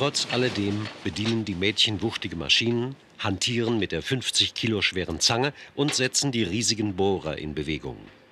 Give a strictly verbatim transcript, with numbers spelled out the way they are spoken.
Trotz alledem bedienen die Mädchen wuchtige Maschinen, hantieren mit der fünfzig Kilo schweren Zange und setzen die riesigen Bohrer in Bewegung.